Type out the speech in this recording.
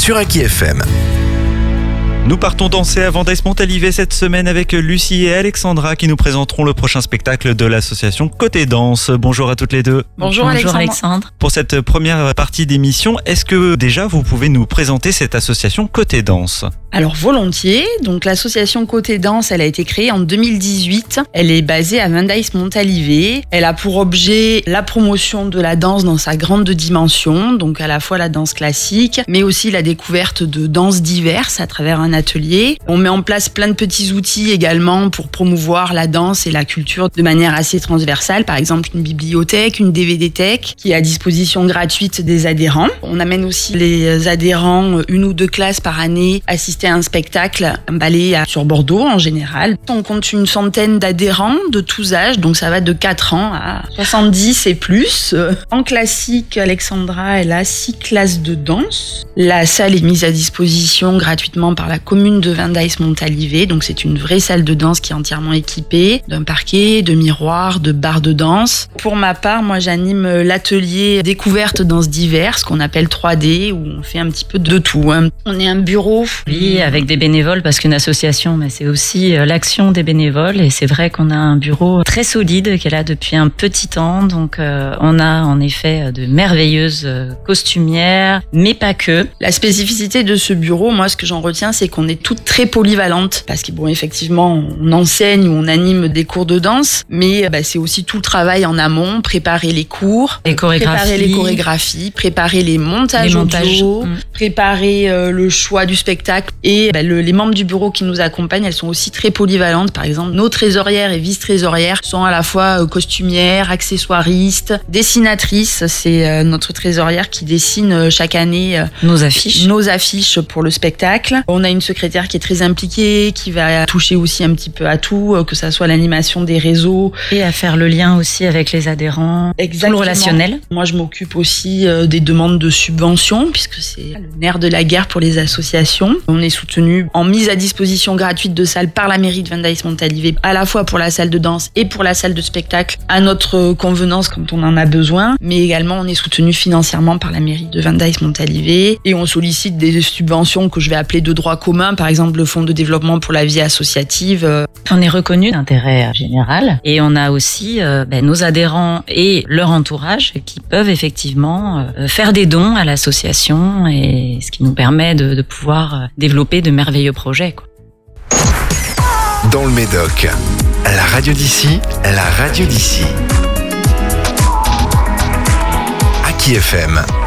sur Aki FM. Nous partons danser à Vendaye-Montalivet cette semaine avec Lucie et Alexandra qui nous présenteront le prochain spectacle de l'association Côté Danse. Bonjour à toutes les deux. Bonjour Alexandre. Pour cette première partie d'émission, est-ce que déjà vous pouvez nous présenter cette association Côté Danse ? Alors volontiers, donc l'association Côté Danse, elle a été créée en 2018. Elle est basée à Vendaye-Montalivet. Elle a pour objet la promotion de la danse dans sa grande dimension, donc à la fois la danse classique, mais aussi la découverte de danses diverses à travers un atelier. On met en place plein de petits outils également pour promouvoir la danse et la culture de manière assez transversale. Par exemple, une bibliothèque, une DVD-thèque qui est à disposition gratuite des adhérents. On amène aussi les adhérents une ou deux classes par année assister à un spectacle, un ballet sur Bordeaux en général. On compte une centaine d'adhérents de tous âges, donc ça va de 4 ans à 70 et plus. En classique, Alexandra, elle a 6 classes de danse. La salle est mise à disposition gratuitement par la commune de Vendaye-Montalivet, donc c'est une vraie salle de danse qui est entièrement équipée d'un parquet, de miroirs, de barres de danse. Pour ma part, moi j'anime l'atelier découverte danse diverses qu'on appelle 3D, où on fait un petit peu de tout. On est un bureau. Oui, avec des bénévoles, parce qu'une association, mais c'est aussi l'action des bénévoles, et c'est vrai qu'on a un bureau très solide qui est là depuis un petit temps, donc on a en effet de merveilleuses costumières, mais pas que. La spécificité de ce bureau, moi ce que j'en retiens, c'est qu'on est toutes très polyvalentes, parce que bon, effectivement, on enseigne ou on anime des cours de danse, mais c'est aussi tout le travail en amont, préparer les cours, préparer les chorégraphies, préparer les montages audio, préparer le choix du spectacle. Et les membres du bureau qui nous accompagnent, elles sont aussi très polyvalentes. Par exemple, nos trésorières et vice-trésorières sont à la fois costumières, accessoiristes, dessinatrices. C'est notre trésorière qui dessine chaque année nos affiches pour le spectacle. On a une secrétaire qui est très impliquée, qui va toucher aussi un petit peu à tout, que ça soit l'animation des réseaux. Et à faire le lien aussi avec les adhérents. Exactement. Tout le relationnel. Moi, je m'occupe aussi des demandes de subventions, puisque c'est le nerf de la guerre pour les associations. On est soutenu en mise à disposition gratuite de salles par la mairie de Vendaye-Montalivet, à la fois pour la salle de danse et pour la salle de spectacle, à notre convenance quand on en a besoin. Mais également, on est soutenu financièrement par la mairie de Vendaye-Montalivet. Et on sollicite des subventions que je vais appeler de droit commun, par exemple le fonds de développement pour la vie associative. On est reconnu d'intérêt général et on a aussi nos adhérents et leur entourage qui peuvent effectivement faire des dons à l'association, et ce qui nous permet de pouvoir développer de merveilleux projets, quoi. Dans le Médoc, la radio d'ici, la radio d'ici. Aki FM.